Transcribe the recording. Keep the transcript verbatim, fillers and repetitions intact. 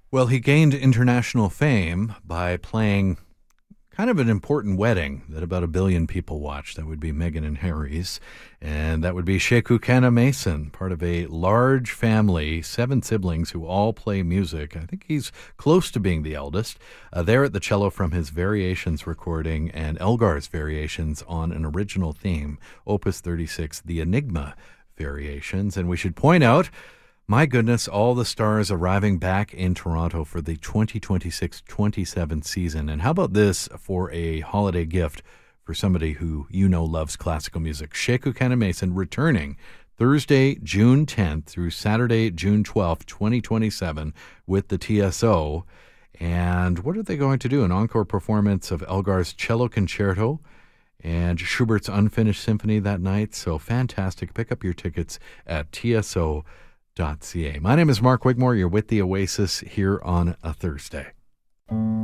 Well, he gained international fame by playing kind of an important wedding that about a billion people watch. That would be Meghan and Harry's. And that would be Sheku Kana Mason, part of a large family, seven siblings who all play music. I think he's close to being the eldest. Uh, there at the cello from his Variations recording and Elgar's Variations on an original theme, Opus thirty-six, The Enigma Variations. And we should point out, my goodness, all the stars arriving back in Toronto for the twenty twenty-six twenty-seven season. And how about this for a holiday gift for somebody who you know loves classical music? Sheku Kana Mason returning Thursday, June tenth through Saturday, June twelfth, twenty twenty-seven with the T S O. And what are they going to do? An encore performance of Elgar's Cello Concerto and Schubert's Unfinished Symphony that night. So fantastic. Pick up your tickets at T S O. .ca. My name is Mark Wigmore. You're with the Oasis here on a Thursday.